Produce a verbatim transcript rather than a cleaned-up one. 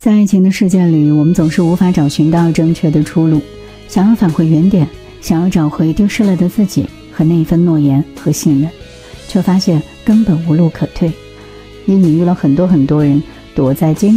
在爱情的世界里，我们总是无法找寻到正确的出路，想要返回原点，想要找回丢失了的自己和那一份诺言和信任，却发现根本无路可退。你隐喻了很多很多人躲在坚